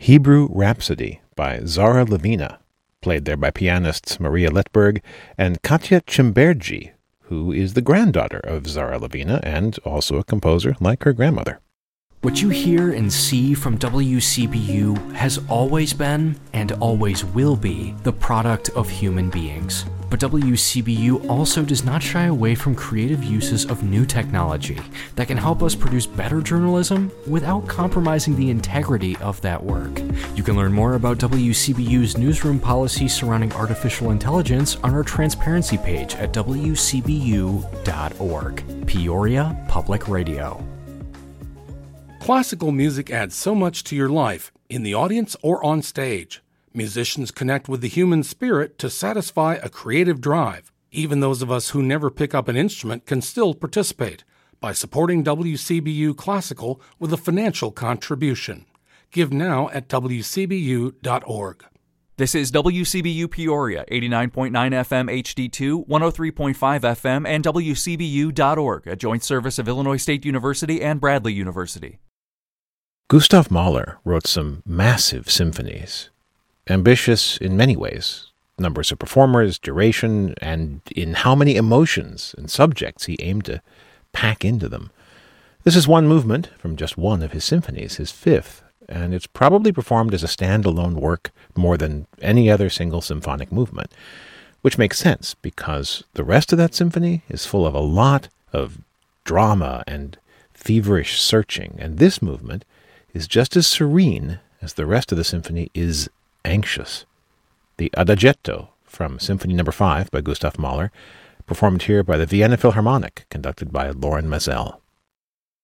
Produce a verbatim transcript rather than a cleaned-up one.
Hebrew Rhapsody by Zara Levina, played there by pianists Maria Letberg and Katya Chimbergi, who is the granddaughter of Zara Levina and also a composer like her grandmother. What you hear and see from W C B U has always been, and always will be, the product of human beings. But W C B U also does not shy away from creative uses of new technology that can help us produce better journalism without compromising the integrity of that work. You can learn more about W C B U's newsroom policy surrounding artificial intelligence on our transparency page at w c b u dot org. Peoria Public Radio. Classical music adds so much to your life, in the audience or on stage. Musicians connect with the human spirit to satisfy a creative drive. Even those of us who never pick up an instrument can still participate by supporting W C B U Classical with a financial contribution. Give now at w c b u dot org. This is W C B U Peoria, eighty-nine point nine F M H D two, one oh three point five F M, and w c b u dot org, a joint service of Illinois State University and Bradley University. Gustav Mahler wrote some massive symphonies, ambitious in many ways, numbers of performers, duration, and in how many emotions and subjects he aimed to pack into them. This is one movement from just one of his symphonies, his fifth, and it's probably performed as a standalone work more than any other single symphonic movement, which makes sense because the rest of that symphony is full of a lot of drama and feverish searching, and this movement is just as serene as the rest of the symphony is anxious. The Adagietto from Symphony Number five by Gustav Mahler, performed here by the Vienna Philharmonic, conducted by Loren Maisel.